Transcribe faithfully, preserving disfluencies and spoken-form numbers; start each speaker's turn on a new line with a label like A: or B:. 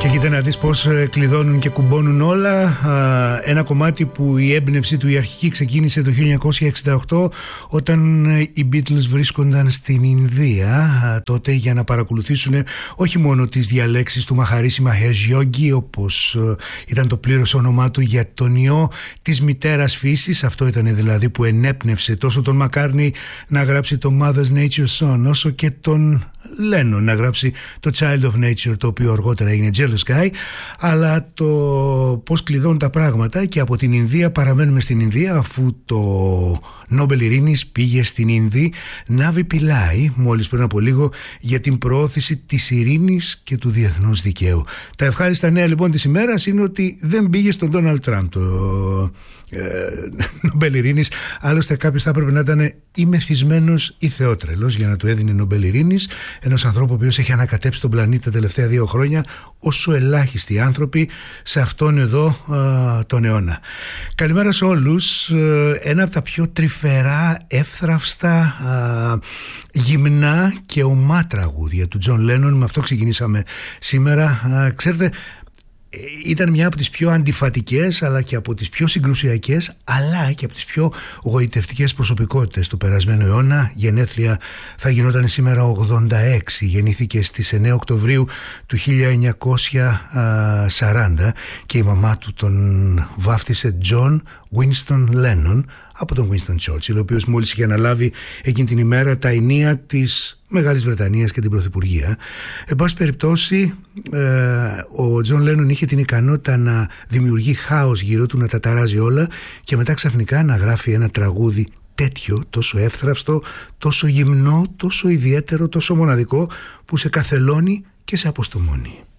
A: Κοίτα να δεις πως κλειδώνουν και κουμπώνουν όλα. Ένα κομμάτι που η έμπνευση του η αρχική ξεκίνησε το χίλια εννιακόσια εξήντα οκτώ, όταν οι Beatles βρίσκονταν στην Ινδία τότε για να παρακολουθήσουν όχι μόνο τις διαλέξεις του Μαχαρίση Μαχέζ Γιόγκη, όπως ήταν το πλήρως όνομά του, για τον ιό της μητέρας φύσης. Αυτό ήταν δηλαδή που ενέπνευσε τόσο τον Μακκάρτνι να γράψει το Mother's Nature Song, όσο και τον Lennon να γράψει το Child of Nature, το οποίο αργότερα έγινε Jealous Guy. Αλλά το πώς κλειδώνουν τα πράγματα, και από την Ινδία παραμένουμε στην Ινδία, αφού το Νόμπελ Ειρήνης πήγε στην Ινδή Νάβη Πιλάι μόλις πριν από λίγο για την προώθηση της ειρήνης και του διεθνούς δικαίου. Τα ευχάριστα νέα λοιπόν της ημέρας είναι ότι δεν πήγε στον Ντόναλντ Τραμπ το ε, Νόμπελ Ειρήνης. Άλλωστε κάποιος θα έπρεπε να ήταν ή μεθυσμένος ή θεότρελος για να του έδινε Νόμπελ Ειρήνης, ενός ανθρώπου ο οποίος έχει ανακατέψει τον πλανήτη τα τελευταία δύο χρόνια όσο ελάχιστοι άνθρωποι σε αυτόν εδώ α, τον αιώνα. Καλημέρα σε όλους. Ένα από τα πιο τρυφερά, εύθραυστα, α, γυμνά και ομά τραγούδια του Τζον Λένον, με αυτό ξεκινήσαμε σήμερα. Α, ξέρετε, ήταν μια από τις πιο αντιφατικές, αλλά και από τις πιο συγκρουσιακές, αλλά και από τις πιο γοητευτικές προσωπικότητες του περασμένου αιώνα. Γενέθλια θα γινόταν σήμερα ογδόντα έξι. Γεννήθηκε στις εννέα Οκτωβρίου του χίλια εννιακόσια σαράντα και η μαμά του τον βάφτισε John Winston Lennon από τον Winston Churchill, ο οποίος μόλις είχε αναλάβει εκείνη την ημέρα τα ενία της Μεγάλης Βρετανίας και την Πρωθυπουργία. Εν πάση περιπτώσει, ο Τζον Λένον είχε την ικανότητα να δημιουργεί χάος γύρω του, να τα ταράζει όλα, και μετά ξαφνικά να γράφει ένα τραγούδι τέτοιο, τόσο εύθραυστο, τόσο γυμνό, τόσο ιδιαίτερο, τόσο μοναδικό, που σε καθελώνει και σε αποστομώνει.